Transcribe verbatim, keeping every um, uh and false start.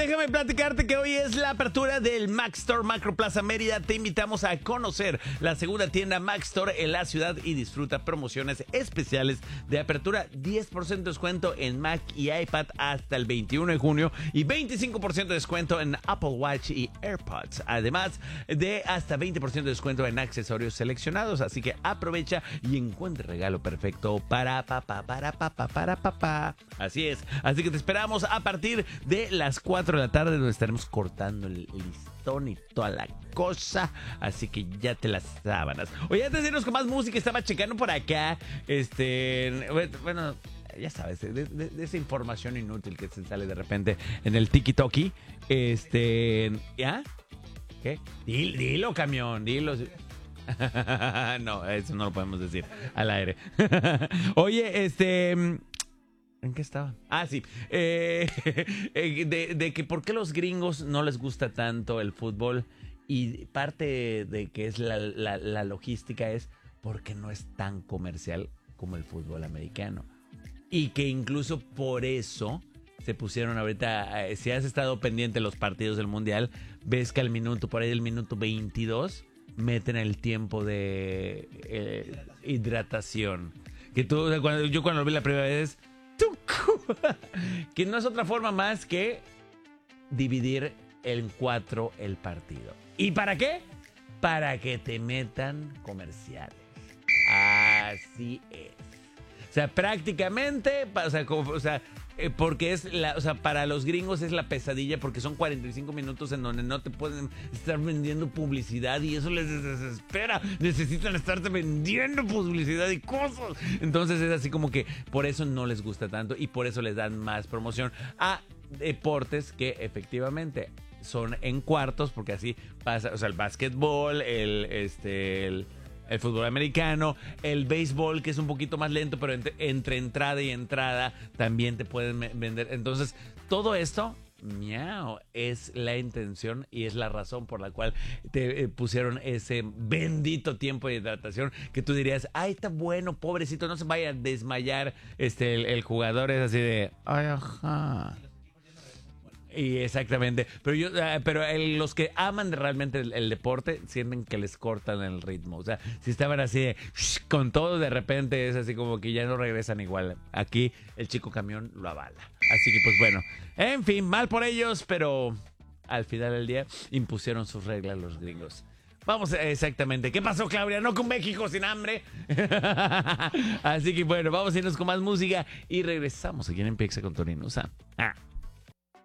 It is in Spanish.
déjame platicarte que hoy es la apertura del Mac Store Macro Plaza Mérida. Te invitamos a conocer la segunda tienda Mac Store en la ciudad y disfruta promociones especiales de apertura. diez por ciento de descuento en Mac y iPad hasta el veintiuno de junio y veinticinco por ciento de descuento en Apple Watch y AirPods. Además de hasta veinte por ciento de descuento en accesorios seleccionados. Así que aprovecha y encuentre el regalo perfecto para papá, para papá, para papá. Así es. Así que te esperamos a partir de las cuatro de la tarde, donde estaremos cortando el listón y toda la cosa. Así que ya te las sábanas. Oye, antes de irnos con más música, estaba checando por acá. Este. Bueno. Ya sabes, de, de, de esa información inútil que se sale de repente en el tiki-toki. Este. ¿Ya? ¿Qué? Dilo, dilo, camión, dilo. No, eso no lo podemos decir al aire. Oye, este. ¿En qué estaba? Ah, sí. Eh, de, de que por qué los gringos no les gusta tanto el fútbol. Y parte de que es la, la, la logística es porque no es tan comercial como el fútbol americano. Y que incluso por eso se pusieron ahorita, eh, si has estado pendiente de los partidos del Mundial, ves que al minuto, por ahí del minuto veintidós, meten el tiempo de eh, hidratación. Que tú, cuando, yo cuando lo vi la primera vez, que no es otra forma más que dividir en cuatro el partido. ¿Y para qué? Para que te metan comerciales. Así es. O sea, prácticamente, o sea, como, o sea eh, porque es la, o sea, para los gringos es la pesadilla, porque son cuarenta y cinco minutos en donde no te pueden estar vendiendo publicidad y eso les desespera. Necesitan estarte vendiendo publicidad y cosas. Entonces es así como que por eso no les gusta tanto y por eso les dan más promoción a deportes que efectivamente son en cuartos, porque así pasa, o sea, el básquetbol, el este el El fútbol americano, el béisbol, que es un poquito más lento, pero entre, entre entrada y entrada también te pueden vender. Entonces, todo esto, miau, es la intención y es la razón por la cual te eh, pusieron ese bendito tiempo de hidratación, que tú dirías, ay, está bueno, pobrecito, no se vaya a desmayar este, el, el jugador. Es así de, ay, ajá. Y exactamente, pero yo, pero el, los que aman realmente el, el deporte sienten que les cortan el ritmo. O sea, si estaban así de, con todo, de repente es así como que ya no regresan igual. Aquí el chico camión lo avala. Así que pues bueno, en fin, mal por ellos, pero al final del día impusieron sus reglas los gringos. Vamos, exactamente. ¿Qué pasó, Claudia? No con México sin hambre. Así que bueno, vamos a irnos con más música y regresamos aquí en Empieza con Tony Nusa. Ah.